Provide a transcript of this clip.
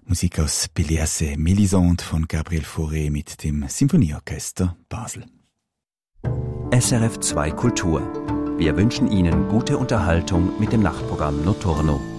Musik aus Bellierse Mélisande von Gabriel Fauré mit dem Symphonieorchester Basel. SRF 2 Kultur. Wir wünschen Ihnen gute Unterhaltung mit dem Nachtprogramm Notturno.